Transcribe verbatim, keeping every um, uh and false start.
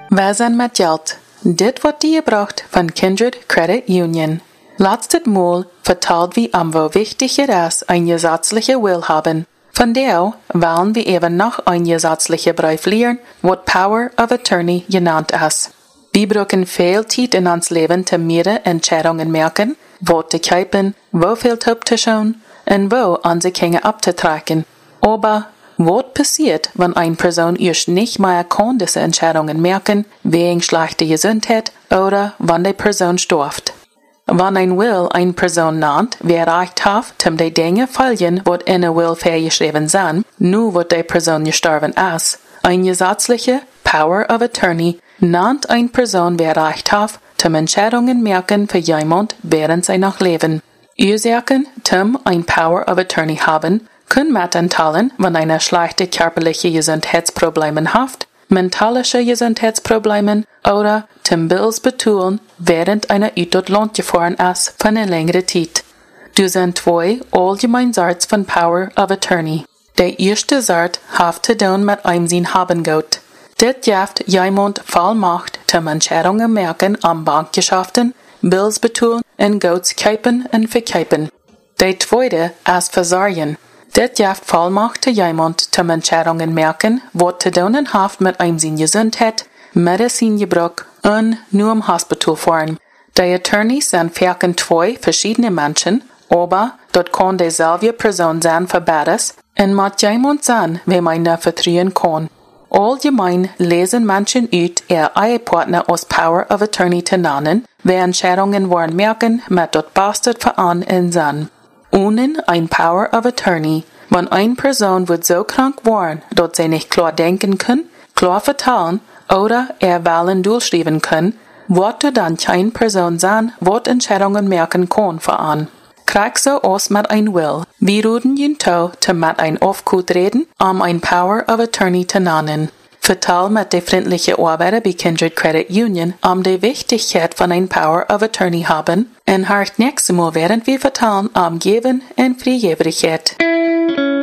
Wir sind mit Geld. Dit wat die gebraucht von Kindred Credit Union. Letztes Mal vertalt wie am wo wichtiger ist ein gesetzlicher Will haben. Von der wollen wir eben noch ein gesetzlicher Brief lernen, was Power of Attorney genannt ist. Wir brauchen viel Zeit in uns Leben, zu mehrere Entscheidungen merken, wo zu kaufen, wo viel Top zu schauen und wo unsere Kinder abzutragen. Aber was passiert, wenn eine Person erst nicht mehr kann diese Entscheidungen merken, wegen schlechter Gesundheit oder wenn die Person stirbt? Wenn ein Will eine Person nennt, wer Recht hat, um die Dinge folgen, was in der Will festgeschrieben sind, nur wo die Person gestorben ist, ein gesetzlicher Power of Attorney nennt eine Person, wer Recht hat, um Entscheidungen merken für jemand, während sie noch leben. Ursachen, um ein Power of Attorney haben, können mit enthalten, wenn eine schlechte körperliche Gesundheitsprobleme hat, mentalische Gesundheitsprobleme oder zum Bills betun, während einer Utland gefahren ist für eine längere Zeit. Das sind zwei allgemeine Sorts von Power of Attorney. Der erste Sort hat zu tun mit einem sein Habengut. Das gibt jemand Vollmacht zum Entscheidungen merken am Bankgeschäften, Bills betun und Guts kaufen und verkaufen. Der zweite ist Versorgen. Das gibt Vollmacht zu jemand zum Entscheidungen merken, was zu tun hat mit einem seine Gesundheit, Medizingebrauch und nur im Hospital fahren. Die Attorneys sind für zwei verschiedene Menschen, aber dort kann dieselbe Person sein für beides und muss jemand sein, wem man vertrauen kann. Allgemein lesen Menschen ut, ihr Ehepartner als Power of Attorney zu nennen, wer Entscheidungen wollen merken, mit dort bastet für an in sein. Ohne ein Power of Attorney, wenn eine Person wird so krank worden, dass sie nicht klar denken kann, klar vertellen oder er Wahlen durchschreiben kann, wird er dann keine Person sein, was Entscheidungen merken kann für an. Krieg so aus mit ein Will. Wir ruden ihn to, zu mit ein Aufgut reden, um ein Power of Attorney zu nennen. Vertal mit der freundlichen Arbeiter bei Kindred Credit Union, um die Wichtigkeit von ein Power of Attorney haben, und hört nächstes Mal, während wir vertalen, um Geben und Freigeberigkeit.